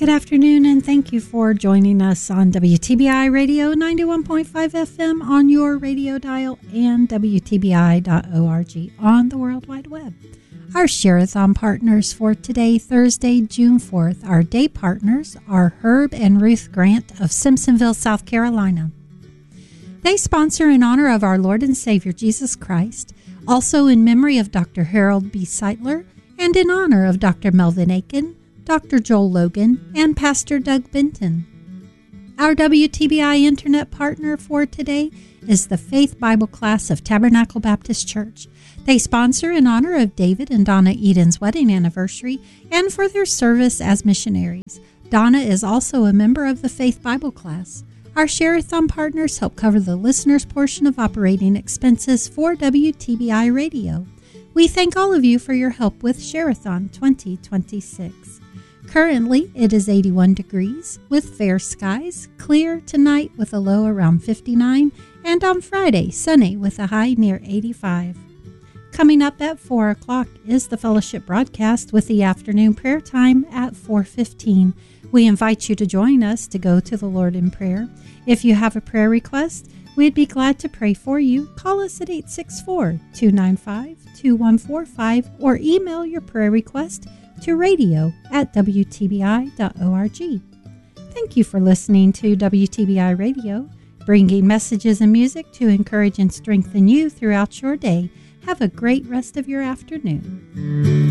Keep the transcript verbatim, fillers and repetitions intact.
Good afternoon, and thank you for joining us on W T B I Radio ninety-one point five F M on your radio dial and W T B I dot org on the World Wide Web. Our Share-a-thon partners for today, Thursday, June fourth, our day partners are Herb and Ruth Grant of Simpsonville, South Carolina. They sponsor in honor of our Lord and Savior Jesus Christ, also in memory of Doctor Harold B. Seitler, and in honor of Doctor Melvin Aiken, Doctor Joel Logan, and Pastor Doug Benton. Our W T B I Internet partner for today is the Faith Bible Class of Tabernacle Baptist Church. They sponsor in honor of David and Donna Eden's wedding anniversary and for their service as missionaries. Donna is also a member of the Faith Bible Class. Our Share-a-thon partners help cover the listeners' portion of operating expenses for W T B I Radio. We thank all of you for your help with Share-a-thon twenty twenty-six. Currently, it is eighty-one degrees with fair skies, clear tonight with a low around fifty-nine, and on Friday, sunny with a high near eighty-five. Coming up at four o'clock is the fellowship broadcast with the afternoon prayer time at four fifteen. We invite you to join us to go to the Lord in prayer. If you have a prayer request, we'd be glad to pray for you. Call us at eight six four, two nine five, two one four five or email your prayer request to radio at W T B I dot org. Thank you for listening to W T B I Radio, bringing messages and music to encourage and strengthen you throughout your day. Have a great rest of your afternoon.